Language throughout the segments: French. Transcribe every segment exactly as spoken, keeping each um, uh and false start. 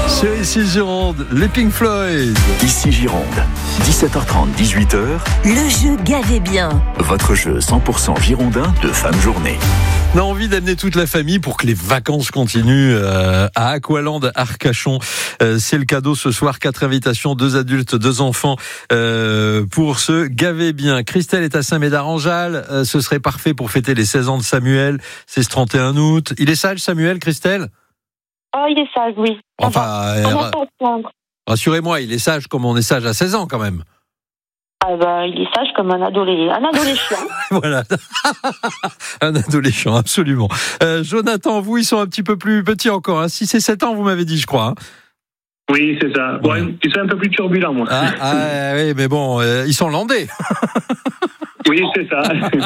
Sur Ici Gironde, les Pink Floyd. Ici Gironde, dix-sept heures trente, dix-huit heures. Le jeu Gavez bien. Votre jeu cent pour cent girondin de fin de journée. On a envie d'amener toute la famille pour que les vacances continuent euh, à Aqualand, Arcachon. Euh, c'est le cadeau ce soir. Quatre invitations, deux adultes, deux enfants euh, pour se gaver bien. Christelle est à Saint-Médard-en-Jalles. Euh, ce serait parfait pour fêter les seize ans de Samuel. C'est ce trente et un août. Il est sage, Samuel, Christelle ? Oh, il est sage, oui. Enfin, On euh, n'a pas à se plaindre. rassurez-moi, il est sage comme on est sage à seize ans quand même. Ah bah, il est sage comme un adolescent. Un adolescent. Voilà, un adolescent, absolument. Euh, Jonathan, vous, ils sont un petit peu plus petits encore, hein. six et sept ans, vous m'avez dit, je crois. Hein. Oui, c'est ça. Bon, Ouais. ils sont un peu plus turbulents, moi. Ah, ah oui, mais bon, euh, ils sont landais. Oui, c'est ça.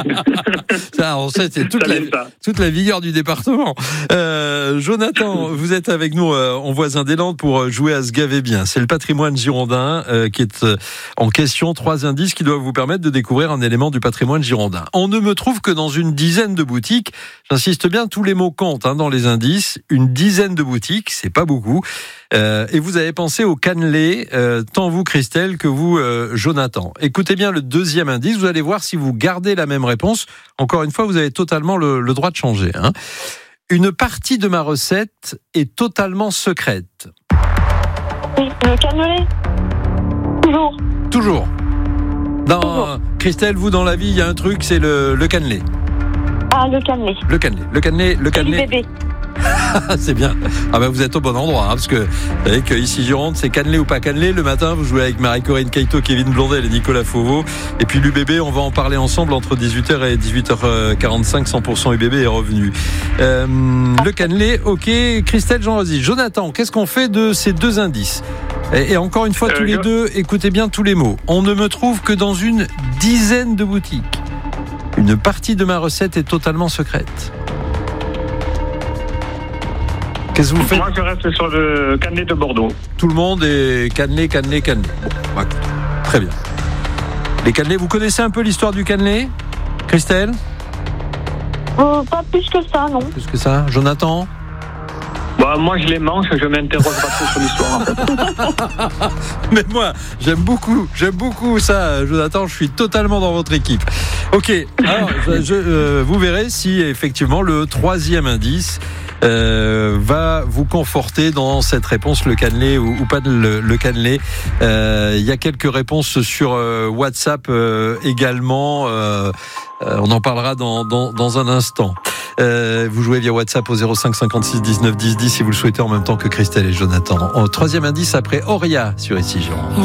Ça, on sait, c'est toute Ça la, vient de ça. toute la vigueur du département. Euh, Jonathan, vous êtes avec nous euh, en Voisin des Landes pour jouer à se gaver bien. C'est le patrimoine girondin euh, qui est euh, en question. Trois indices qui doivent vous permettre de découvrir un élément du patrimoine girondin. On ne me trouve que dans une dizaine de boutiques. J'insiste bien, tous les mots comptent hein, dans les indices. Une dizaine de boutiques, c'est pas beaucoup. Euh, et vous avez pensé au cannelé, euh, tant vous Christelle que vous euh, Jonathan. Écoutez bien le deuxième indice, vous allez voir si vous gardez la même réponse. Encore une fois, vous avez totalement le, le droit de changer. Hein. Une partie de ma recette est totalement secrète. Oui, le cannelé. Toujours. Toujours. Dans, Toujours. Christelle, vous dans la vie, il y a un truc, c'est le, le cannelé. Ah, le cannelé. Le cannelé, le cannelé, le Et le cannelé. bébé. C'est bien. Ah ben vous êtes au bon endroit, hein, parce que vous savez que ici Gironde, c'est cannelé ou pas cannelé. Le matin, vous jouez avec Marie-Corinne Caïto, Kevin Blondel et Nicolas Fauveau. Et puis l'U B B, on va en parler ensemble entre dix-huit heures et dix-huit heures quarante-cinq. cent pour cent U B B est revenu. Euh, le cannelé, ok. Christelle, Jean-Rosy. Jonathan, qu'est-ce qu'on fait de ces deux indices ? et, et encore une fois, Euh, tous les je- deux, écoutez bien tous les mots. On ne me trouve que dans une dizaine de boutiques. Une partie de ma recette est totalement secrète. Qu'est-ce que vous faites ? Moi, je reste sur le cannelé de Bordeaux. Tout le monde est cannelé, cannelé, cannelé. Bon, bah, écoute, très bien. Les cannelés, vous connaissez un peu l'histoire du cannelé, Christelle ? Euh, pas plus que ça, non. Plus que ça. Jonathan ? Bah, moi, je les mange, je m'interroge pas trop sur l'histoire, en fait. Mais moi, j'aime beaucoup, j'aime beaucoup ça, Jonathan. Je suis totalement dans votre équipe. Ok. Alors, je, je, euh, vous verrez si effectivement le troisième indice euh, va vous conforter dans cette réponse, le cannelé ou, ou pas le, le cannelé. Euh, Il y a quelques réponses sur euh, WhatsApp euh, également. Euh, euh, on en parlera dans, dans, dans un instant. Euh, vous jouez via WhatsApp au zéro cinq cinquante-six dix-neuf dix dix si vous le souhaitez en même temps que Christelle et Jonathan. En troisième indice après Auria sur Ici Gironde.